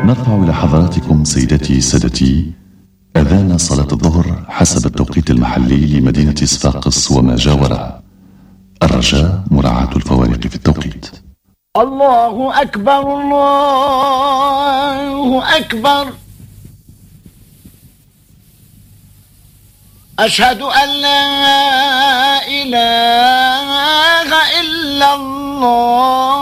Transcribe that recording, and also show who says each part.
Speaker 1: نرفع إلى حضراتكم سيداتي سادتي أذان صلاة الظهر حسب التوقيت المحلي لمدينة صفاقس وما جاورها. الرجاء مراعاة الفوارق في التوقيت.
Speaker 2: الله أكبر الله أكبر. أشهد أن لا إله إلا الله